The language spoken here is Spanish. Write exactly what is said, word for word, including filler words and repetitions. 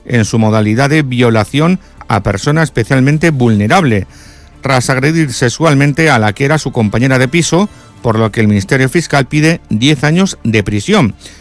en su modalidad de violación a persona especialmente vulnerable, tras agredir sexualmente a la que era su compañera de piso, por lo que el Ministerio Fiscal pide diez años de prisión.